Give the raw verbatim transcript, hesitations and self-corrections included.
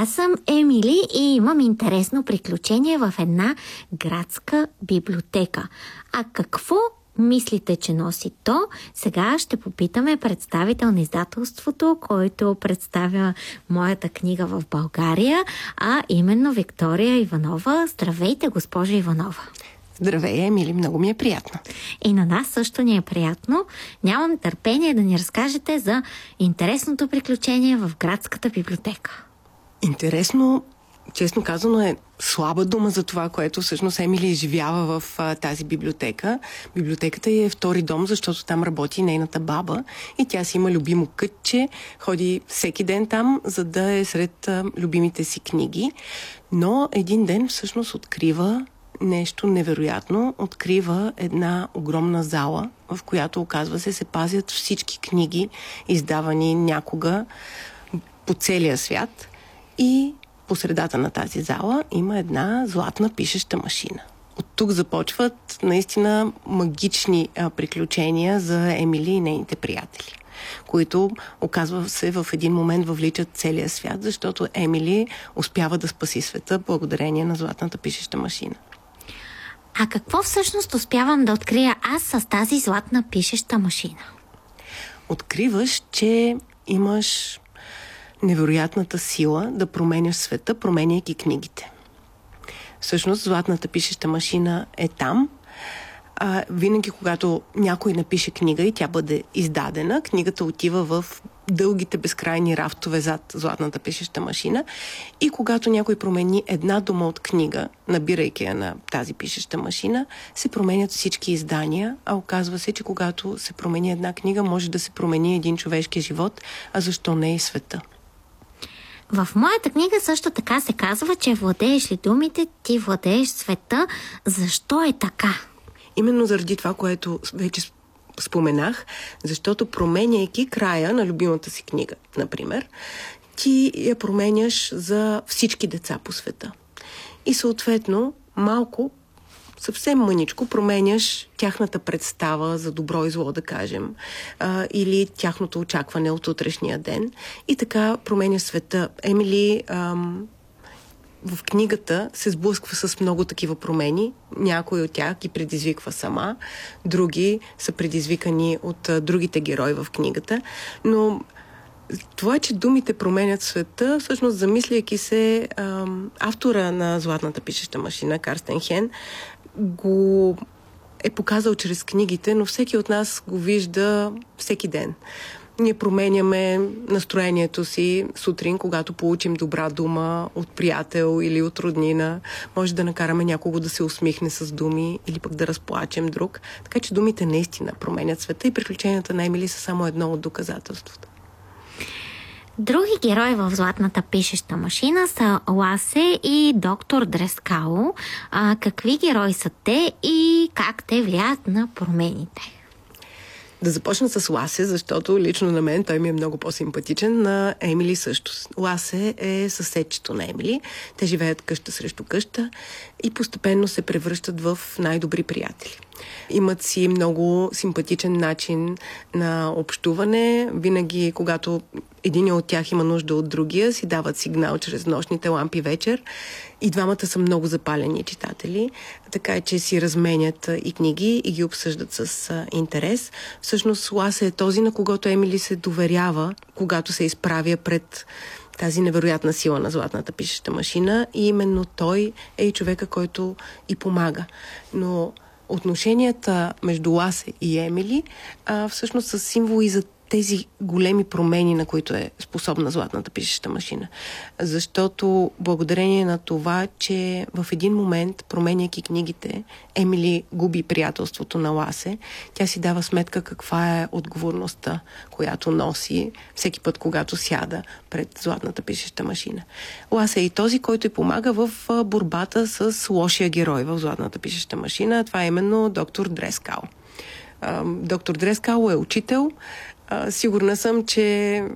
Аз съм Емили и имам интересно приключение в една градска библиотека. А какво мислите, че носи то? Сега ще попитаме представител на издателството, който представя моята книга в България, а именно Виктория Иванова. Здравейте, госпожа Иванова! Здравей, Емили, много ми е приятно. И на нас също ни е приятно. Нямам търпение да ни разкажете за интересното приключение в градската библиотека. Интересно, честно казано, е слаба дума за това, което всъщност Емили изживява в а, тази библиотека. Библиотеката е втори дом, защото там работи нейната баба и тя си има любимо кътче, ходи всеки ден там, за да е сред а, любимите си книги. Но един ден всъщност открива нещо невероятно. Открива една огромна зала, в която, оказва се, се пазят всички книги, издавани някога по целия свят. И по средата на тази зала има една златна пишеща машина. От тук започват наистина магични а, приключения за Емили и нейните приятели, които, оказва се, в един момент въвличат целия свят, защото Емили успява да спаси света благодарение на златната пишеща машина. А какво всъщност успявам да открия аз с тази златна пишеща машина? Откриваш, че имаш невероятната сила да променяш света, променяйки книгите. Всъщност, златната пишеща машина е там. А, винаги, когато някой напише книга и тя бъде издадена, книгата отива в дългите безкрайни рафтове зад златната пишеща машина и когато някой промени една дума от книга, набирайки я на тази пишеща машина, се променят всички издания, а оказва се, че когато се промени една книга, може да се промени един човешки живот, а защо не и света. В моята книга също така се казва, че владееш ли думите, ти владееш света. Защо е така? Именно заради това, което вече споменах, защото променяйки края на любимата си книга, например, ти я променяш за всички деца по света. И съответно, малко, съвсем мъничко променяш тяхната представа за добро и зло, да кажем, а, или тяхното очакване от утрешния ден. И така променяш света. Емили ам, в книгата се сблъсква с много такива промени. Някои от тях ги предизвиква сама, други са предизвикани от а, другите герои в книгата. Но това, че думите променят света, всъщност замисляйки се, ам, автора на Златната пишеща машина, Карстен Хен, го е показал чрез книгите, но всеки от нас го вижда всеки ден. Ние променяме настроението си сутрин, когато получим добра дума от приятел или от роднина. Може да накараме някого да се усмихне с думи или пък да разплачем друг. Така че думите наистина променят света и приключенията на Емили са само едно от доказателствата. Други герои в Златната пишеща машина са Ласе и доктор Дрескало. А, какви герои са те и как те влияят на промените? Да започна с Ласе, защото лично на мен той ми е много по-симпатичен, на Емили също. Ласе е съседчето на Емили. Те живеят къща срещу къща и постепенно се превръщат в най-добри приятели. Имат си много симпатичен начин на общуване. Винаги, когато един от тях има нужда от другия, си дават сигнал чрез нощните лампи вечер. И двамата са много запалени читатели, така че си разменят и книги и ги обсъждат с интерес. Всъщност Ласе е този, на когото Емили се доверява, когато се изправя пред тази невероятна сила на златната пишеща машина, и именно той е и човека, който и помага. Но отношенията между Ласе и Емили а, всъщност са символи за тези големи промени, на които е способна златната пишеща машина. Защото благодарение на това, че в един момент, променяйки книгите, Емили губи приятелството на Ласе, тя си дава сметка каква е отговорността, която носи всеки път, когато сяда пред златната пишеща машина. Ласе е и този, който й помага в борбата с лошия герой в златната пишеща машина. Това е именно доктор Дрескало. Доктор Дрескало е учител. Сигурна съм, че